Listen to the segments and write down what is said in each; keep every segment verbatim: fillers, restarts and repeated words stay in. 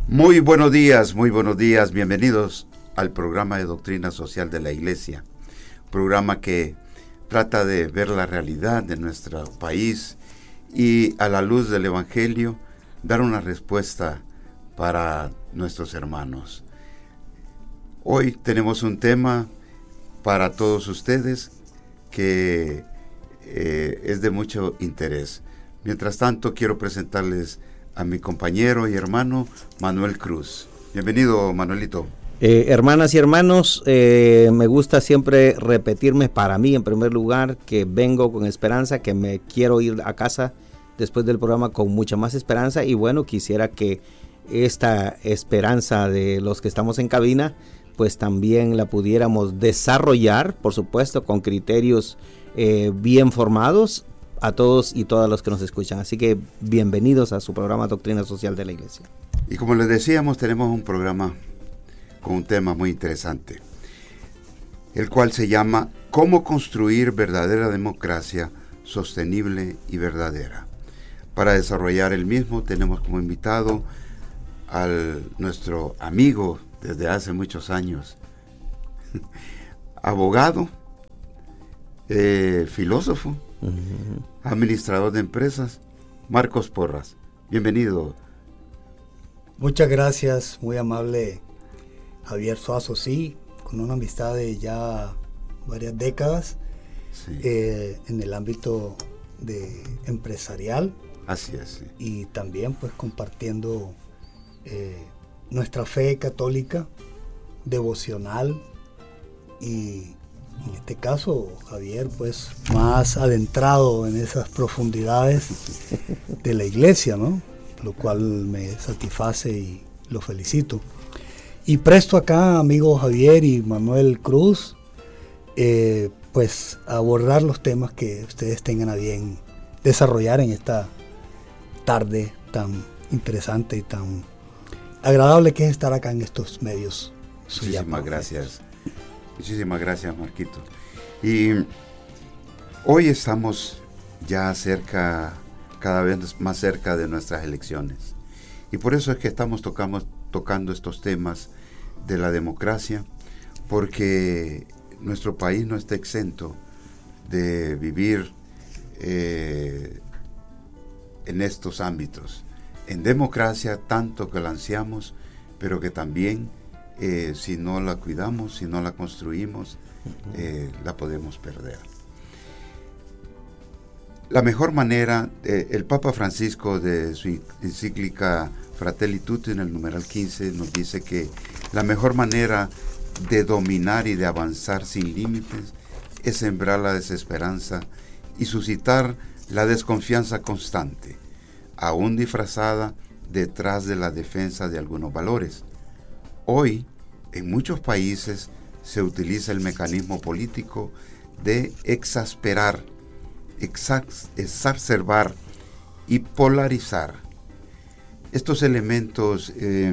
Muy buenos días, muy buenos días. Bienvenidos al programa de Doctrina Social de la Iglesia. Programa que trata de ver la realidad de nuestro país y a la luz del Evangelio dar una respuesta para nuestros hermanos. Hoy tenemos un tema para todos ustedes que eh, es de mucho interés. Mientras tanto, quiero presentarles a mi compañero y hermano Manuel Cruz. Bienvenido, Manuelito. Eh, hermanas y hermanos, eh, me gusta siempre repetirme para mí en primer lugar que vengo con esperanza, que me quiero ir a casa después del programa con mucha más esperanza, y bueno, quisiera que esta esperanza de los que estamos en cabina pues también la pudiéramos desarrollar, por supuesto, con criterios eh, bien formados a todos y todas los que nos escuchan. Así que bienvenidos a su programa Doctrina Social de la Iglesia. Y como les decíamos, tenemos un programa con un tema muy interesante, el cual se llama ¿Cómo construir verdadera democracia sostenible y verdadera? Para desarrollar el mismo tenemos como invitado al nuestro amigo desde hace muchos años, abogado, eh, filósofo, uh-huh. administrador de empresas, Marcos Porras. Bienvenido. Muchas gracias, muy amable Javier Suazo, sí, con una amistad de ya varias décadas, sí. eh, en el ámbito de empresarial. Así es. Sí. Y también pues compartiendo eh, nuestra fe católica, devocional, y en este caso Javier pues más adentrado en esas profundidades de la iglesia, ¿no? Lo cual me satisface y lo felicito. Y presto acá, amigo Javier y Manuel Cruz, eh, pues a abordar los temas que ustedes tengan a bien desarrollar en esta tarde tan interesante y tan agradable que es estar acá en estos medios. Muchísimas gracias. Muchísimas gracias, Marquito. Y hoy estamos ya cerca, cada vez más cerca de nuestras elecciones. Y por eso es que estamos tocamos, tocando estos temas de la democracia, porque nuestro país no está exento de vivir eh, en estos ámbitos. En democracia, tanto que la ansiamos, pero que también, eh, si no la cuidamos, si no la construimos, eh, la podemos perder. La mejor manera, eh, el Papa Francisco de su encíclica Fratelli Tutti en el numeral quince nos dice que la mejor manera de dominar y de avanzar sin límites es sembrar la desesperanza y suscitar la desconfianza constante, aún disfrazada detrás de la defensa de algunos valores. Hoy, en muchos países, se utiliza el mecanismo político de exasperar, exas- exacerbar y polarizar. Estos elementos, eh,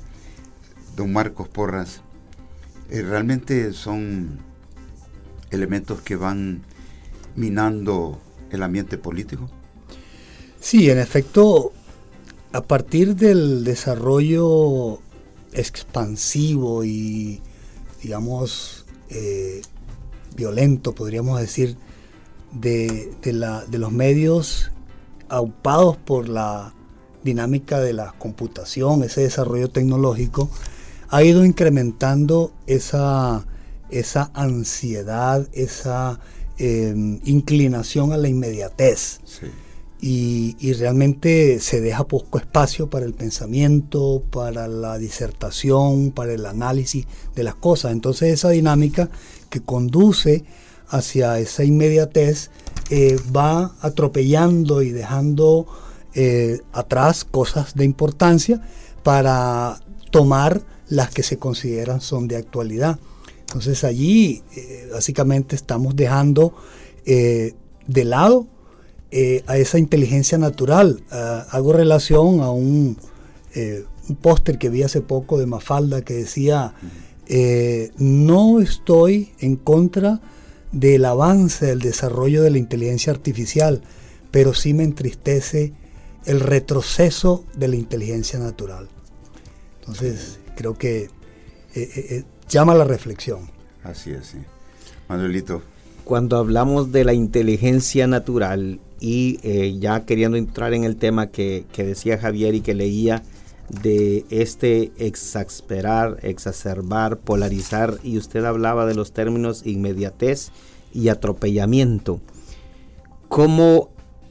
don Marcos Porras, eh, realmente son elementos que van minando el ambiente político. Sí, en efecto, a partir del desarrollo expansivo y, digamos, eh, violento, podríamos decir, de, de, la, de los medios aupados por la dinámica de la computación, ese desarrollo tecnológico, ha ido incrementando esa, esa ansiedad, esa eh, inclinación a la inmediatez. Sí. Y, y realmente se deja poco espacio para el pensamiento, para la disertación, para el análisis de las cosas. Entonces esa dinámica que conduce hacia esa inmediatez eh, va atropellando y dejando eh, atrás cosas de importancia para tomar las que se consideran son de actualidad. Entonces allí eh, básicamente estamos dejando eh, de lado Eh, a esa inteligencia natural. Uh, hago relación a un, eh, un póster que vi hace poco de Mafalda que decía eh, no estoy en contra del avance, del desarrollo de la inteligencia artificial, pero sí me entristece el retroceso de la inteligencia natural. Entonces, creo que eh, eh, llama a la reflexión. Así es, sí. Manuelito. Cuando hablamos de la inteligencia natural y eh, ya queriendo entrar en el tema que, que decía Javier y que leía de este exasperar, exacerbar, polarizar, y usted hablaba de los términos inmediatez y atropellamiento. ¿Cómo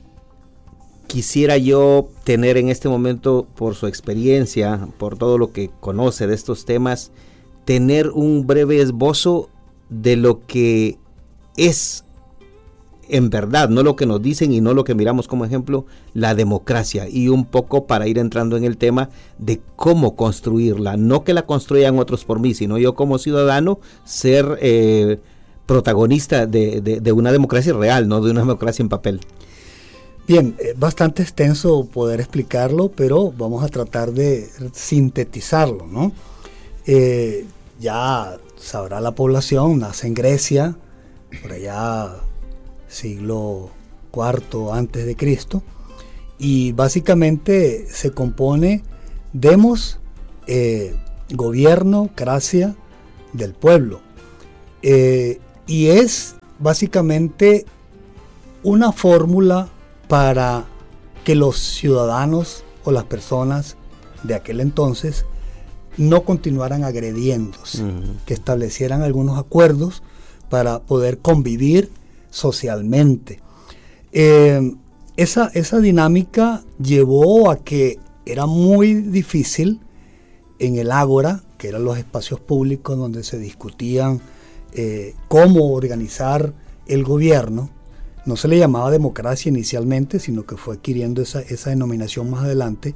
quisiera yo tener en este momento, por su experiencia, por todo lo que conoce de estos temas, tener un breve esbozo de lo que es en verdad, no lo que nos dicen y no lo que miramos como ejemplo, la democracia, y un poco para ir entrando en el tema de cómo construirla, no que la construyan otros por mí, sino yo como ciudadano ser eh, protagonista de, de, de una democracia real, no de una democracia en papel. Bien, es bastante extenso poder explicarlo, pero vamos a tratar de sintetizarlo, ¿no? Eh, ya sabrá la población, nace en Grecia, por allá siglo cuarto antes de Cristo, y básicamente se compone demos, eh, gobierno, cracia del pueblo, eh, y es básicamente una fórmula para que los ciudadanos o las personas de aquel entonces no continuaran agrediéndose, uh-huh. que establecieran algunos acuerdos para poder convivir socialmente. Eh, esa, esa dinámica llevó a que era muy difícil en el ágora, que eran los espacios públicos donde se discutían eh, cómo organizar el gobierno. No se le llamaba democracia inicialmente, sino que fue adquiriendo esa, esa denominación más adelante.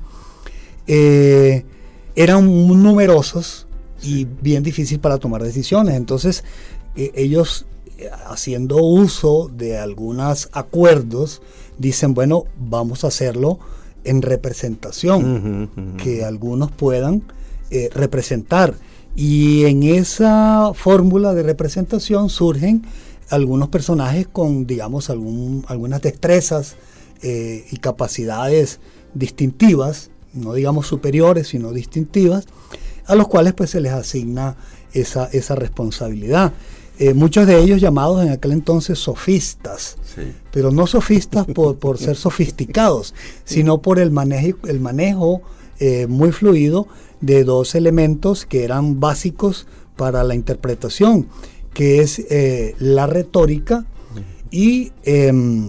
Eh, eran muy numerosos y bien difícil para tomar decisiones. Entonces, eh, ellos, eh, haciendo uso de algunos acuerdos, dicen, bueno, vamos a hacerlo en representación, uh-huh, uh-huh. que algunos puedan eh, representar. Y en esa fórmula de representación surgen algunos personajes con, digamos, algún, algunas destrezas eh, y capacidades distintivas, no digamos superiores, sino distintivas, a los cuales pues se les asigna esa, esa responsabilidad. Eh, muchos de ellos llamados en aquel entonces sofistas, sí. pero no sofistas por, por ser sofisticados, sino por el manejo, el manejo eh, muy fluido de dos elementos que eran básicos para la interpretación, que es eh, la retórica y eh,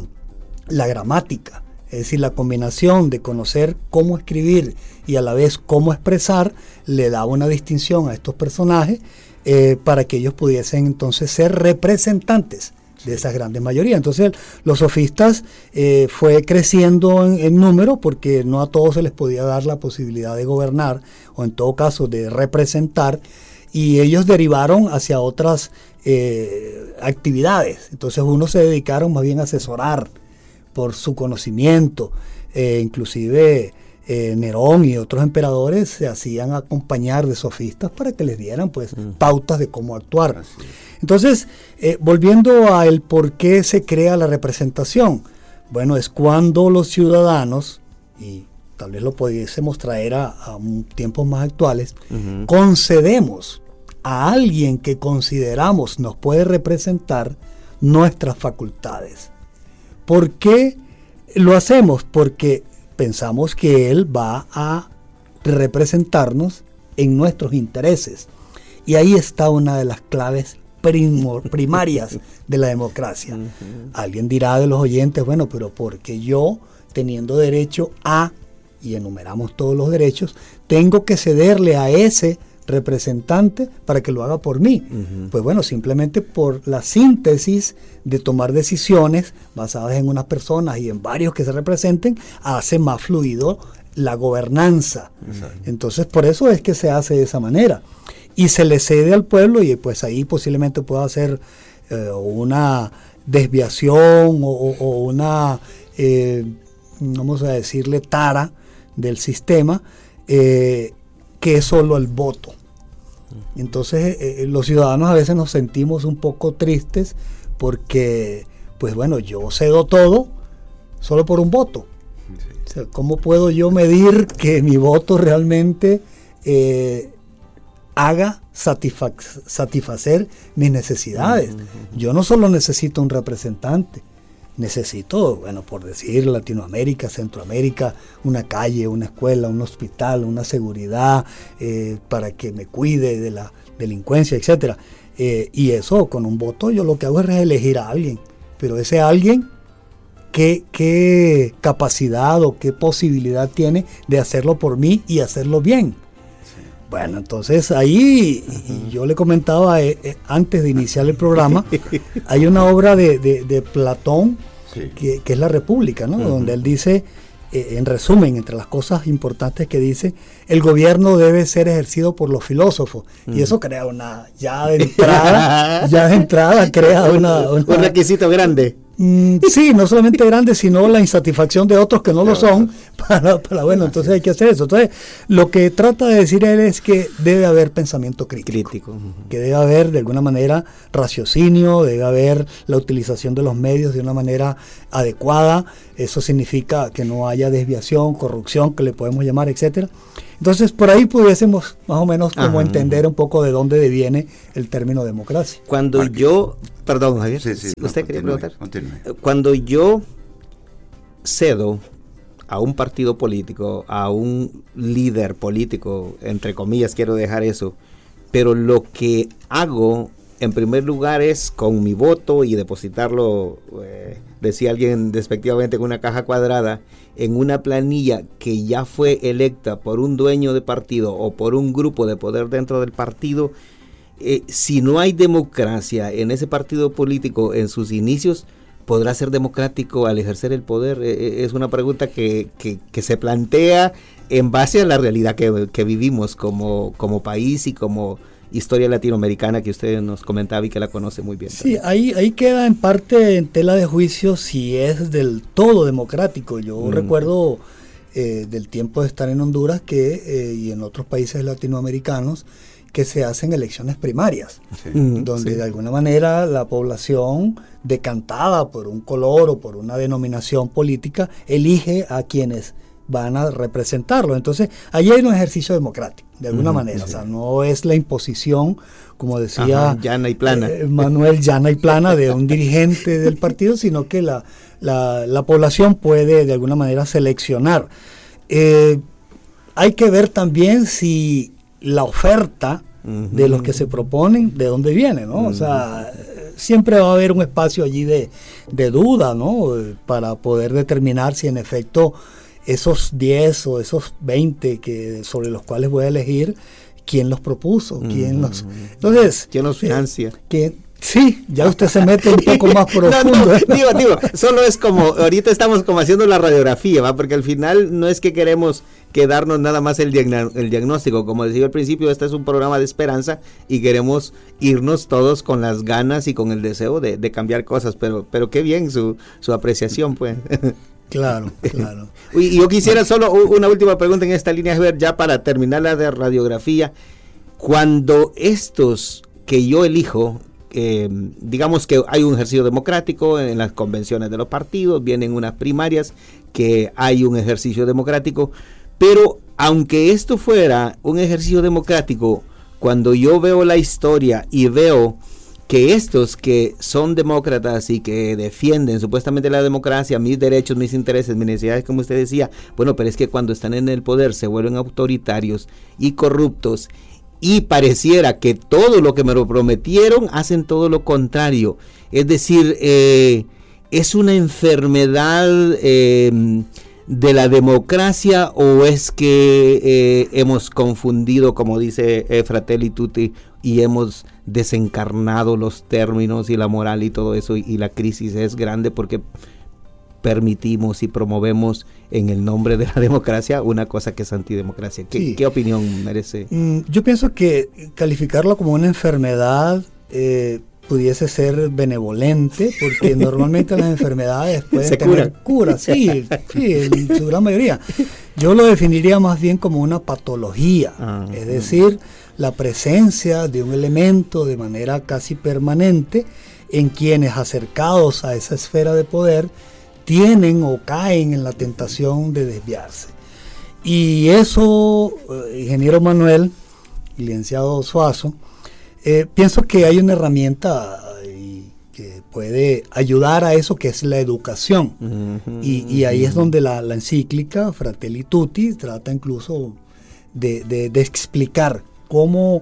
la gramática. Es decir, la combinación de conocer cómo escribir y a la vez cómo expresar le daba una distinción a estos personajes eh, para que ellos pudiesen entonces ser representantes de esas grandes mayorías. Entonces los sofistas eh, fue creciendo en, en número porque no a todos se les podía dar la posibilidad de gobernar o en todo caso de representar, y ellos derivaron hacia otras eh, actividades. Entonces unos se dedicaron más bien a asesorar por su conocimiento, eh, inclusive eh, Nerón y otros emperadores se hacían acompañar de sofistas para que les dieran pues mm. pautas de cómo actuar. Entonces, eh, volviendo a el por qué se crea la representación, bueno, es cuando los ciudadanos, y tal vez lo pudiésemos traer a, a tiempos más actuales, uh-huh. concedemos a alguien que consideramos nos puede representar nuestras facultades. ¿Por qué lo hacemos? Porque pensamos que él va a representarnos en nuestros intereses. Y ahí está una de las claves primor, primarias de la democracia. Uh-huh. Alguien dirá de los oyentes, bueno, pero porque yo, teniendo derecho a, y enumeramos todos los derechos, tengo que cederle a ese representante para que lo haga por mí. Uh-huh. Pues bueno, simplemente por la síntesis de tomar decisiones basadas en unas personas y en varios que se representen, hace más fluido la gobernanza. Uh-huh. Entonces, por eso es que se hace de esa manera. Y se le cede al pueblo, y pues ahí posiblemente pueda hacer eh, una desviación o, o una, eh, vamos a decirle, tara del sistema, eh, que es solo el voto. Entonces eh, los ciudadanos a veces nos sentimos un poco tristes porque, pues bueno, yo cedo todo solo por un voto. O sea, ¿cómo puedo yo medir que mi voto realmente eh, haga satisfac- satisfacer mis necesidades. Uh-huh. Yo no solo necesito un representante, necesito, bueno, por decir Latinoamérica, Centroamérica, una calle, una escuela, un hospital, una seguridad eh, para que me cuide de la delincuencia, etcétera. Eh, y eso, con un voto, yo lo que hago es elegir a alguien, pero ese alguien, ¿qué, qué capacidad o qué posibilidad tiene de hacerlo por mí y hacerlo bien? Sí. Bueno, entonces ahí, uh-huh. yo le comentaba eh, eh, antes de iniciar el programa, hay una obra de, de, de Platón, sí. que, que es La República, ¿no? Uh-huh. Donde él dice, eh, en resumen, entre las cosas importantes que dice, el gobierno debe ser ejercido por los filósofos. Mm. Y eso crea una, ya de entrada, ya de entrada crea una, una... un requisito grande. Mm, sí, no solamente grande, sino la insatisfacción de otros que no lo son, para, para bueno, entonces hay que hacer eso. Entonces, lo que trata de decir él es que debe haber pensamiento crítico, crítico. Uh-huh. Que debe haber, de alguna manera, raciocinio, debe haber la utilización de los medios de una manera adecuada. Eso significa que no haya desviación, corrupción, que le podemos llamar, etcétera. Entonces, por ahí pudiésemos más o menos como Ajá. entender un poco de dónde deviene el término democracia. Cuando Marque. yo, perdón Javier, sí, sí, ¿usted no, quería preguntar? Continúe. Cuando yo cedo a un partido político, a un líder político, entre comillas quiero dejar eso, pero lo que hago en primer lugar es con mi voto y depositarlo, eh, decía alguien despectivamente, en una caja cuadrada, en una planilla que ya fue electa por un dueño de partido o por un grupo de poder dentro del partido. Eh, si no hay democracia en ese partido político en sus inicios, ¿podrá ser democrático al ejercer el poder? Eh, es una pregunta que, que, que se plantea en base a la realidad que, que vivimos como, como país y como historia latinoamericana que usted nos comentaba y que la conoce muy bien. Sí, ahí, ahí queda en parte en tela de juicio si es del todo democrático. Yo mm. recuerdo eh, del tiempo de estar en Honduras que eh, y en otros países latinoamericanos que se hacen elecciones primarias, sí. donde sí. de alguna manera la población, decantada por un color o por una denominación política, elige a quienes van a representarlo. Entonces, allí hay un ejercicio democrático, de alguna uh-huh, manera. Sí. O sea, no es la imposición, como decía Ajá, llana y plana. Eh, Manuel, llana y plana de un dirigente del partido, sino que la, la, la población puede de alguna manera seleccionar. Eh, hay que ver también si la oferta uh-huh. de los que se proponen, de dónde viene, ¿no? Uh-huh. O sea, siempre va a haber un espacio allí de, de duda, ¿no? Para poder determinar si en efecto esos diez o esos veinte que, sobre los cuales voy a elegir, quién los propuso, quién uh-huh. los... Entonces... ¿Quién los financia? ¿quién? Sí, ya usted se mete un poco más profundo. No, no, digo, digo, solo es como, ahorita estamos como haciendo la radiografía, ¿va? Porque al final no es que queremos quedarnos nada más el, diagn- el diagnóstico, como decía al principio, este es un programa de esperanza y queremos irnos todos con las ganas y con el deseo de, de cambiar cosas, pero, pero qué bien su, su apreciación, pues. Claro, claro. Y yo quisiera solo una última pregunta en esta línea, Javier, ya para terminar la de radiografía. Cuando estos que yo elijo, eh, digamos que hay un ejercicio democrático en las convenciones de los partidos, vienen unas primarias que hay un ejercicio democrático, pero aunque esto fuera un ejercicio democrático, cuando yo veo la historia y veo que estos que son demócratas y que defienden supuestamente la democracia, mis derechos, mis intereses, mis necesidades, como usted decía, bueno, pero es que cuando están en el poder se vuelven autoritarios y corruptos y pareciera que todo lo que me lo prometieron hacen todo lo contrario. Es decir, eh, es una enfermedad eh, de la democracia, o es que eh, hemos confundido, como dice eh, Fratelli Tutti, y hemos desencarnado los términos y la moral y todo eso, y, y la crisis es grande porque permitimos y promovemos en el nombre de la democracia una cosa que es antidemocracia. ¿Qué, sí. ¿qué opinión merece? Mm, yo pienso que calificarlo como una enfermedad eh, pudiese ser benevolente, porque normalmente las enfermedades pueden Se tener curan. cura, sí, sí, en su gran mayoría. Yo lo definiría más bien como una patología, ah, es decir, la presencia de un elemento de manera casi permanente en quienes, acercados a esa esfera de poder, tienen o caen en la tentación de desviarse. Y eso, eh, ingeniero Manuel, licenciado Suazo, eh, pienso que hay una herramienta y, que puede ayudar a eso, que es la educación. Uh-huh, y, y ahí uh-huh. es donde la, la encíclica Fratelli Tutti trata incluso de, de, de explicar cómo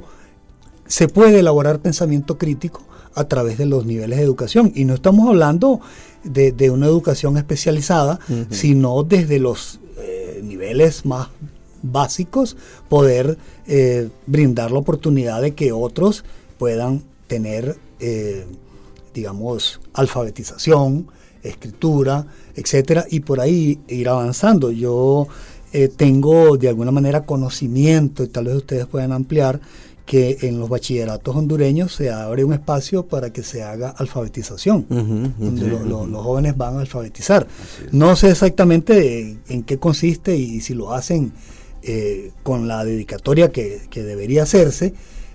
se puede elaborar pensamiento crítico a través de los niveles de educación. Y no estamos hablando de, de una educación especializada, uh-huh. sino desde los eh, niveles más básicos, poder eh, brindar la oportunidad de que otros puedan tener, eh, digamos, alfabetización, escritura, etcétera, y por ahí ir avanzando. Yo eh, tengo de alguna manera conocimiento, y tal vez ustedes puedan ampliar, que en los bachilleratos hondureños se abre un espacio para que se haga alfabetización, uh-huh, uh-huh, donde lo, lo, los jóvenes van a alfabetizar. No sé exactamente en qué consiste y si lo hacen eh, con la dedicatoria que, que debería hacerse.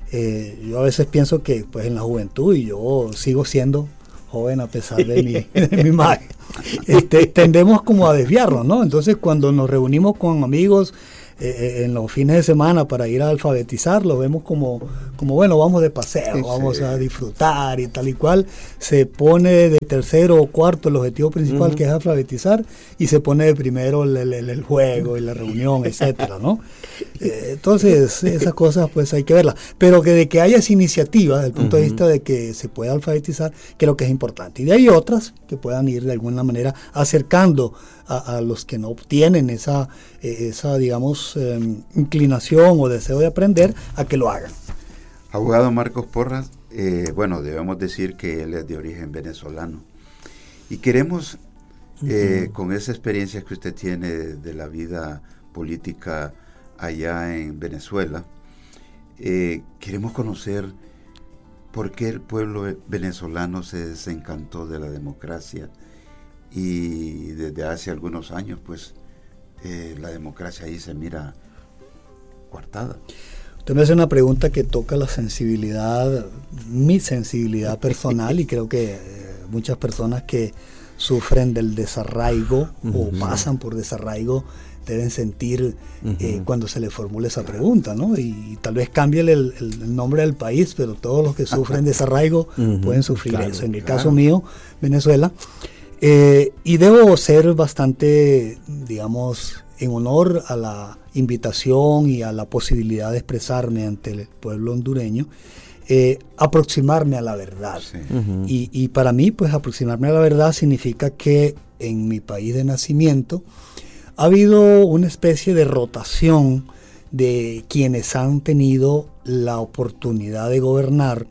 Eh, yo a veces pienso que pues en la juventud, y yo sigo siendo joven a pesar de mi, de mi imagen, este, tendemos como a desviarnos, ¿no? Entonces cuando nos reunimos con amigos Eh, en los fines de semana para ir a alfabetizar, lo vemos como, como bueno, vamos de paseo, sí, vamos sí. a disfrutar y tal y cual. Se pone de tercero o cuarto el objetivo principal, uh-huh. que es alfabetizar, y se pone de primero el, el, el juego y la reunión, etcétera, ¿no? Eh, entonces, esas cosas pues hay que verlas. Pero que de que haya esa iniciativa, desde el punto uh-huh. de vista de que se pueda alfabetizar, creo que es importante. Y de ahí otras que puedan ir de alguna manera acercando a, a los que no tienen esa, eh, esa digamos, eh, inclinación o deseo de aprender, a que lo hagan. Abogado Marcos Porras, eh, bueno, debemos decir que él es de origen venezolano. Y queremos, eh, uh-huh. con esa experiencia que usted tiene de, de la vida política allá en Venezuela, eh, queremos conocer por qué el pueblo venezolano se desencantó de la democracia, y desde hace algunos años pues eh, la democracia ahí se mira coartada. Usted me hace una pregunta que toca la sensibilidad, mi sensibilidad personal, y creo que eh, muchas personas que sufren del desarraigo uh-huh. o pasan por desarraigo deben sentir uh-huh. eh, cuando se les formule esa pregunta, ¿no? Y, y tal vez cambie el, el, el nombre del país, pero todos los que sufren desarraigo uh-huh. pueden sufrir claro, eso. En el claro. caso mío, Venezuela, eh, y debo ser bastante, digamos, en honor a la invitación y a la posibilidad de expresarme ante el pueblo hondureño, eh, aproximarme a la verdad. Sí. Uh-huh. Y, y para mí, pues aproximarme a la verdad significa que en mi país de nacimiento ha habido una especie de rotación de quienes han tenido la oportunidad de gobernar,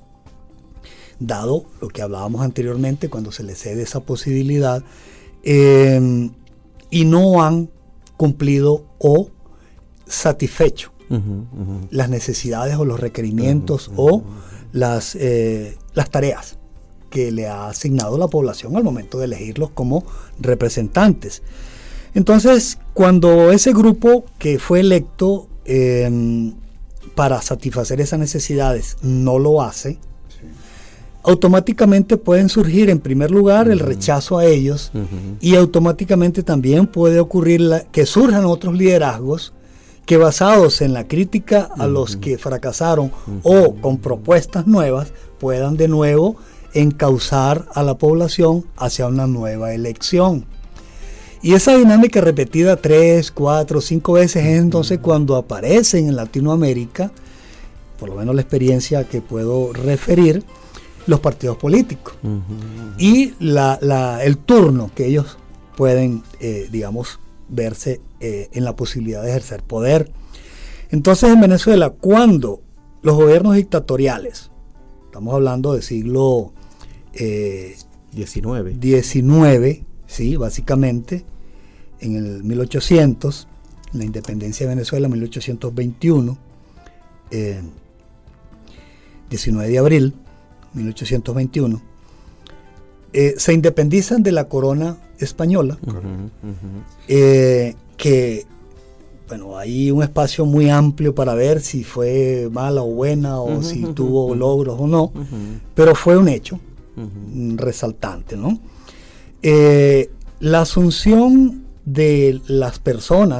dado lo que hablábamos anteriormente, cuando se les cede esa posibilidad, eh, y no han cumplido o satisfecho uh-huh, uh-huh. las necesidades o los requerimientos uh-huh, uh-huh. o las, eh, las tareas que le ha asignado la población al momento de elegirlos como representantes. Entonces, cuando ese grupo que fue electo eh, para satisfacer esas necesidades no lo hace, sí. automáticamente pueden surgir en primer lugar uh-huh. el rechazo a ellos uh-huh. y automáticamente también puede ocurrir la, que surjan otros liderazgos que, basados en la crítica a uh-huh. los que fracasaron uh-huh. o con propuestas nuevas, puedan de nuevo encauzar a la población hacia una nueva elección. Y esa dinámica repetida tres, cuatro, cinco veces es entonces cuando aparecen en Latinoamérica, por lo menos la experiencia que puedo referir, los partidos políticos uh-huh. y la, la, el turno que ellos pueden, eh, digamos, verse eh, en la posibilidad de ejercer poder. Entonces, en Venezuela, cuando los gobiernos dictatoriales, estamos hablando del siglo eh, diecinueve, diecinueve, sí, básicamente, en el mil ochocientos, la independencia de Venezuela, mil ochocientos veintiuno, eh, diecinueve de abril, mil ochocientos veintiuno, eh, se independizan de la corona española, uh-huh, uh-huh. Eh, que, bueno, hay un espacio muy amplio para ver si fue mala o buena, o uh-huh, si uh-huh, tuvo uh-huh. logros o no, uh-huh. pero fue un hecho uh-huh. resaltante, ¿no? Eh, la asunción de las personas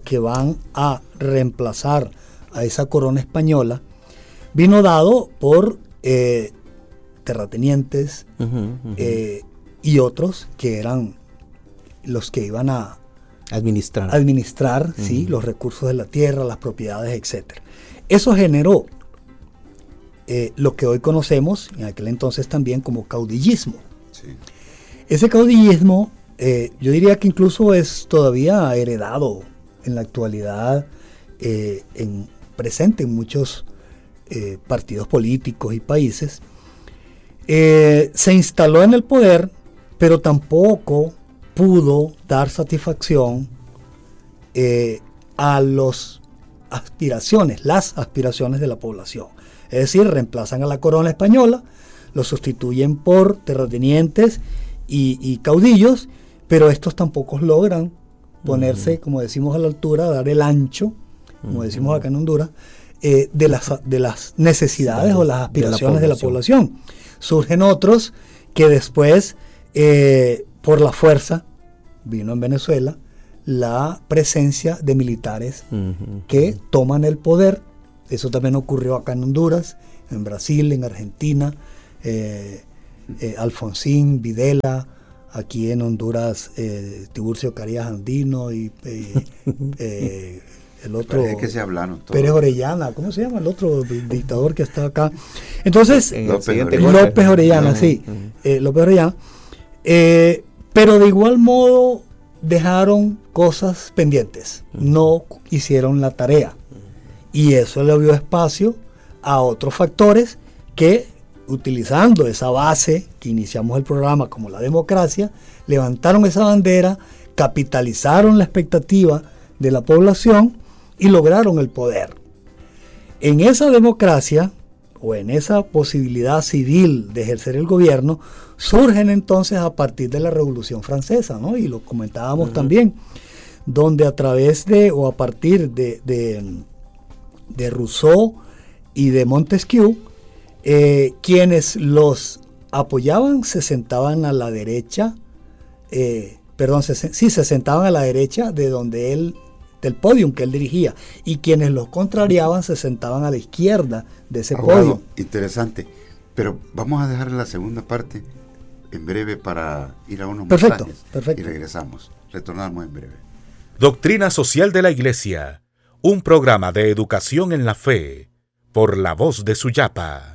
que van a reemplazar a esa corona española vino dado por eh, terratenientes uh-huh, uh-huh. Eh, y otros que eran los que iban a administrar, administrar uh-huh. ¿sí? los recursos de la tierra, las propiedades, etcétera. Eso generó eh, lo que hoy conocemos, en aquel entonces también, como caudillismo. Sí. Ese caudillismo, eh, yo diría que incluso es todavía heredado en la actualidad, eh, en, presente en muchos eh, partidos políticos y países. Eh, se instaló en el poder, pero tampoco pudo dar satisfacción eh, a las aspiraciones, las aspiraciones de la población. Es decir, reemplazan a la corona española, lo sustituyen por terratenientes y, y caudillos, pero estos tampoco logran ponerse, uh-huh. como decimos, a la altura, dar el ancho, como uh-huh. decimos acá en Honduras, eh, de, las, de las necesidades sí, o las aspiraciones de la población. De la población. Surgen otros que después, eh, por la fuerza, vino en Venezuela la presencia de militares uh-huh. que toman el poder. Eso también ocurrió acá en Honduras, en Brasil, en Argentina, eh, eh, Alfonsín, Videla, aquí en Honduras, eh, Tiburcio Carías Andino y eh, eh, el otro, que se hablaron todos. Pérez Orellana, ¿cómo se llama el otro dictador que está acá? Entonces, López, López Orellana, uh-huh. sí, uh-huh. eh, López Orellana, eh, pero de igual modo dejaron cosas pendientes, uh-huh. no hicieron la tarea, y eso le dio espacio a otros factores que, utilizando esa base que iniciamos el programa como la democracia, levantaron esa bandera, capitalizaron la expectativa de la población y lograron el poder. En esa democracia, o en esa posibilidad civil de ejercer el gobierno, surgen entonces a partir de la Revolución Francesa, ¿no? Y lo comentábamos uh-huh. también, donde a través de, o a partir de, de, de Rousseau y de Montesquieu, eh, quienes los apoyaban se sentaban a la derecha, eh, perdón, se, sí, se sentaban a la derecha de donde él, del podium que él dirigía, y quienes los contrariaban se sentaban a la izquierda de ese podio. Interesante, pero vamos a dejar la segunda parte en breve para ir a unos perfecto, mensajes perfecto. Y regresamos, retornamos en breve. Doctrina Social de la Iglesia, un programa de educación en la fe, por la voz de Suyapa.